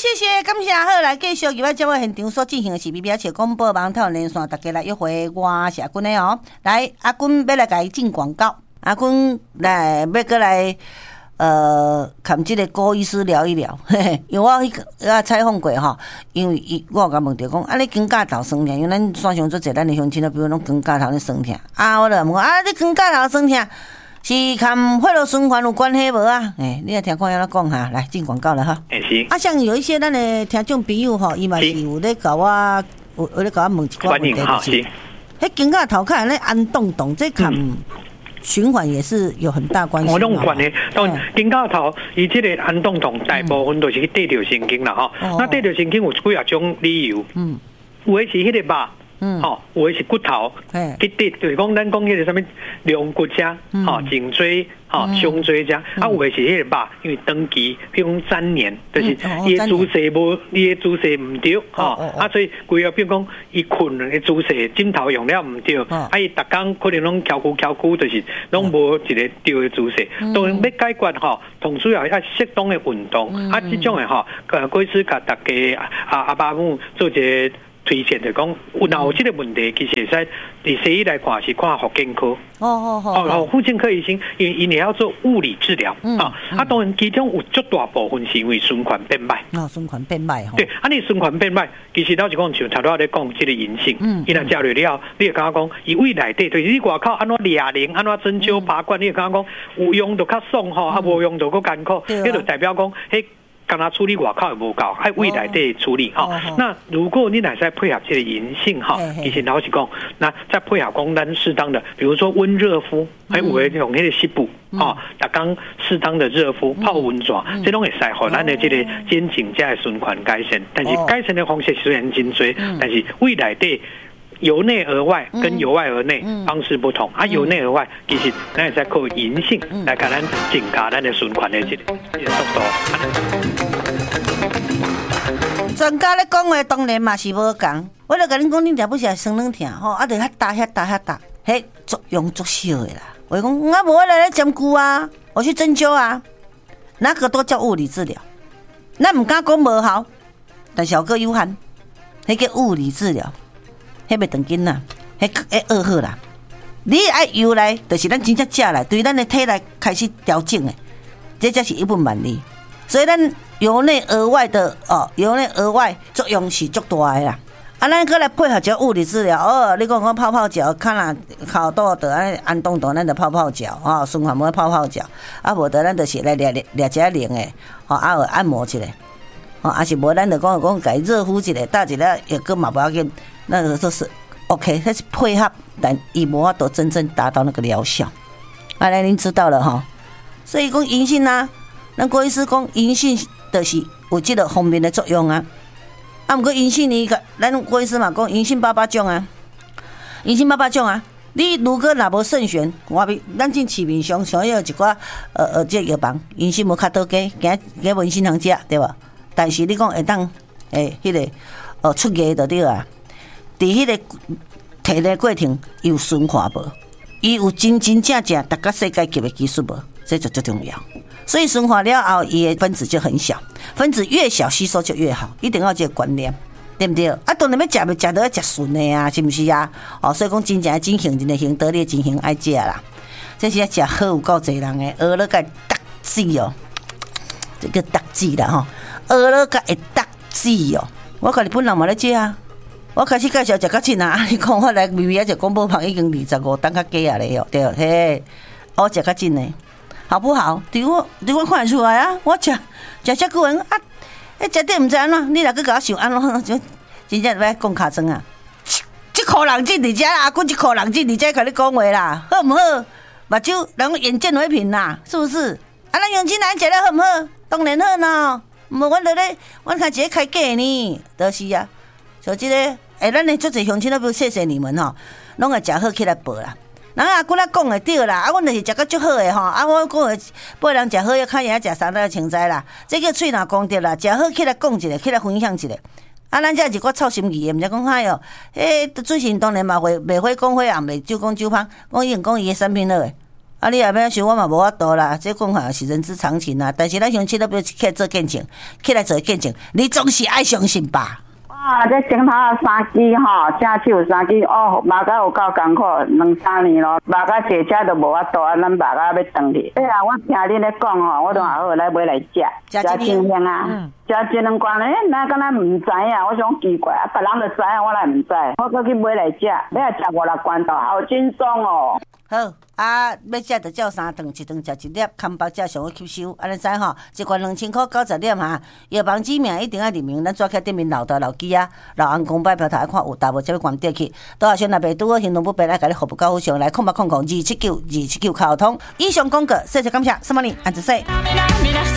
谢谢，感谢好来继续今仔节目现场所进行的是 BBS 广播网台连线，大家来约会，我是阿君的哦。来，阿君要来甲伊进广告，阿君来要过来。看这个郭医师聊一聊，嘿嘿，因为我迄采访过吼，因为我有甲问着讲，啊，你肩胛头酸痛，因为咱山上做者咱的乡亲都比如讲肩胛头咧酸痛，啊，我就问啊，你肩胛头酸痛是跟血液循环有关系无啊？你来听看安怎讲哈，来进广告了哈。 是。 啊，像有一些咱的听众朋友吼，伊嘛是有咧甲我，有咧甲我问一寡问题，就是，迄肩胛头看咧安动动，这看。循环也是有很大关系。 我拢有关系，当然肩胛头伊即个安动动大部分都是去对着神经啦吼。那对着神经有几啊种理由，有的是迄个肉。有的是骨头，去跌，就是讲咱讲迄个什么龙骨遮，颈椎，胸椎遮，有的是迄个肉，因为长期，比如讲粘连，就是伊的姿势无，伊的姿势唔对，所以规个比如讲伊困的姿势，枕头用了唔对，伊逐工可能拢翘躯，就是拢无一个对的姿势。当然要解决同需要适当的运动，这种的过去甲大家阿爸母做一个。推荐就讲，有这个问题，其实在西医来看是看复健科。复健科医生，因为也要做物理治疗当然其中有足大部分是因为循环变歹。 循环变歹对，你循环变歹，其实老实讲，像头拄仔咧讲这个银杏，伊若食了，你会感觉讲，伊胃内底就是你外口安怎抓灵，安怎针灸拔罐，你会感觉讲有用就较爽无用就较艰苦，迄就代表讲迄。刚他处理外口也无够，还未来得处理那如果你乃再配合这个银杏其实老实讲，那再配合讲咱适当的，比如说温热敷，还有的用那个湿布逐工适当的热敷泡温泉，这种会使互咱的这个肩颈加循环改善。但是改善的方式虽然真多，但是未来得。由内而外跟由外而内方式不同由内而外其实咱会使靠银杏来给咱增加咱的循环的这个速度。 专家咧讲话当然嘛是无共，我就甲恁讲，恁若不是酸软痛就遐打，迄作用足小的啦。我讲无我来针灸啊，我去针灸啊，那个都叫物理治疗。咱唔敢讲无效，但效果有限，迄叫物理治疗。迄袂长紧啦，迄恶好啦。你爱由来，就是咱真正食来，对咱的体内开始调整的，这才是一本万利。所以咱由内而外的由内而外作用是足大的啦。咱搁来配合一个物理治疗你讲我泡脚，看啦靠肚的安动动，咱就泡脚循环膜泡脚，无得咱就是来掠一下灵的按摩一下是无咱就讲给热敷一下，打一下也搁嘛不要紧。那个都是 OK， 它是配合，但伊无法度真正达到那个疗效。来，您知道了所以讲银杏咱郭医师讲银杏就是有这个方面的作用不过银杏咱郭医师嘛讲银杏8种银杏8种你如果若无慎选，咱进市面上想要一寡这药房，银杏无较多价，行文心通食对吧？但是你讲会当迄个出价就对啊。伫迄个提的过程有循环无？伊有真正达到世界级的技术无？这就最重要。所以循环了后，伊的分子就很小，分子越小吸收就越好，一定要这个观念，对不对？当然要食到要食顺的是不是所以讲真正真行，真的行得你真行爱食啦。这是食好有够侪人的，了个毒死这个毒死啦了个会毒死我甲日本人嘛咧食我开始介绍食较真你讲我来微微一广播旁已经25档较加咧对我食较真诶，好不好？对我看得出来我食遮久人食点毋知安怎，你若去甲我想安怎，真正要讲尻川这箍人进伫遮啦，这箍人进伫遮甲你讲话啦，好毋好？目睭人眼见为凭啦，是不是？咱用钱来食了好毋好？当然好呢，无阮就咧，阮看一个开价呢，就是像这个咱的足侪乡亲都不谢谢你们拢会食好起来报啦。人阿姑仔讲的对啦，阮就是食到足好的我讲的八人食好，要看人食三道青菜啦，这叫喙若讲对啦，食好起来讲一下，起来分享一下。咱这是个臭心意的，毋是讲嗨最近当然嘛袂火讲火，也袂酒讲酒芳，讲伊讲伊的产品好诶。 啊，你后尾想我嘛无法度啦，这讲法是人之常情啦。但是咱乡亲都不要起来做见证，起来做见证，你总是爱相信吧。 啊，这前头3支吼，正手3支哦，马甲有够艰苦，2-3年咯，马甲坐车都无法度啊，咱马甲要转去。哎呀，我听恁咧讲吼，我都好来买来食，食真香啊，食一2罐咧，哪敢若唔知影？我想奇怪啊，别人就知影，我来唔知，我搁去买来食，你也食5-6罐头，好轻松哦。 好啊，要食就照3顿，1顿食1粒，康巴才上好吸收。安尼知吼，1罐2000块90粒哈。药房指名一定要认明，咱抓起顶面老大老机啊，老红公摆票头来看有大无，才要关掉去。倒下先若袂拄好，行动不便来，甲你服务到好上来，0800-279-279卡通。以上广告，谢谢感谢，什么人？安子说。